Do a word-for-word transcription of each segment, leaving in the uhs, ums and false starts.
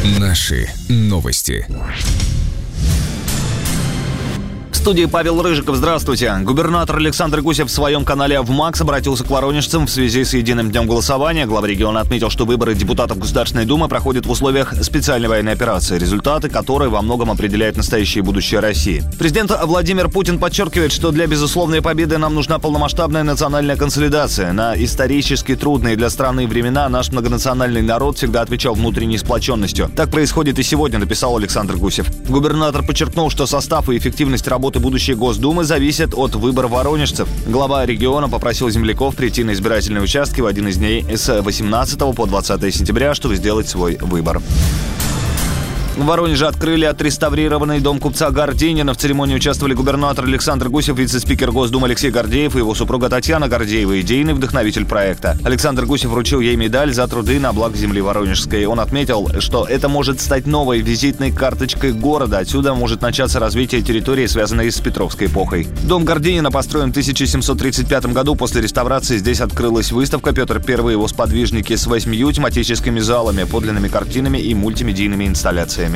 Наши новости. В студии Павел Рыжиков. Здравствуйте. Губернатор Александр Гусев в своем канале ВМАКС обратился к воронежцам в связи с единым днем голосования. Глава региона отметил, что выборы депутатов Государственной Думы проходят в условиях специальной военной операции, результаты которой во многом определяют настоящее и будущее России. Президент Владимир Путин подчеркивает, что для безусловной победы нам нужна полномасштабная национальная консолидация. На исторически трудные для страны времена наш многонациональный народ всегда отвечал внутренней сплоченностью. Так происходит и сегодня, написал Александр Гусев. Губернатор подчеркнул, что состав и эффективность работы будущей Госдумы зависят от выбора воронежцев. Глава региона попросил земляков прийти на избирательные участки в один из дней с восемнадцатого по двадцатое сентября, чтобы сделать свой выбор. В Воронеже открыли отреставрированный дом купца Горденина. В церемонии участвовали губернатор Александр Гусев, вице-спикер Госдумы Алексей Гордеев и его супруга Татьяна Гордеева, идейный вдохновитель проекта. Александр Гусев вручил ей медаль за труды на благо земли воронежской. Он отметил, что это может стать новой визитной карточкой города. Отсюда может начаться развитие территории, связанной с Петровской эпохой. Дом Горденина построен в тысяча семьсот тридцать пятом году. После реставрации здесь открылась выставка «Петр Первый и его сподвижники» с восьмью тематическими залами, подлинными картинами и мультимедийными инсталляциями.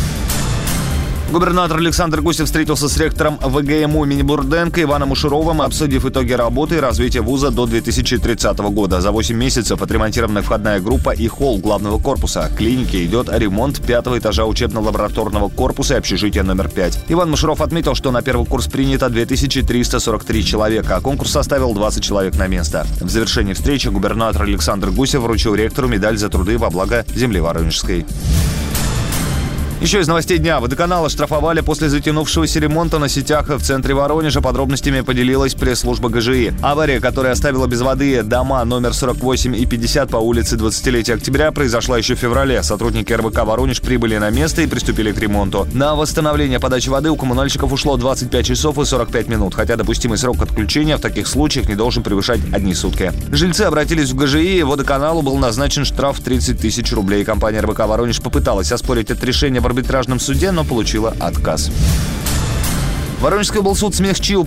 Губернатор Александр Гусев встретился с ректором ВГМУ имени Бурденко Иваном Ушуровым, обсудив итоги работы и развития вуза до две тысячи тридцатого года. За восемь месяцев отремонтирована входная группа и холл главного корпуса. Клиники идет ремонт пятого этажа учебно-лабораторного корпуса и общежития номер пять. Иван Ушуров отметил, что на первый курс принято две тысячи триста сорок три человека, а конкурс составил двадцать человек на место. В завершении встречи губернатор Александр Гусев вручил ректору медаль за труды во благо земли воронежской. Еще из новостей дня. Водоканал оштрафовали после затянувшегося ремонта на сетях в центре Воронежа. Подробностями поделилась пресс-служба ГЖИ. Авария, которая оставила без воды дома номер сорок восемь и пятьдесят по улице двадцатилетия октября, произошла еще в феврале. Сотрудники эр вэ ка «Воронеж» прибыли на место и приступили к ремонту. На восстановление подачи воды у коммунальщиков ушло двадцать пять часов и сорок пять минут, хотя допустимый срок отключения в таких случаях не должен превышать одни сутки. Жильцы обратились в ГЖИ, и водоканалу был назначен штраф в тридцать тысяч рублей. Компания эр вэ ка «Воронеж» попыталась оспорить это решение в арбитражном суде, но получила отказ. Воронежский облсуд смягчил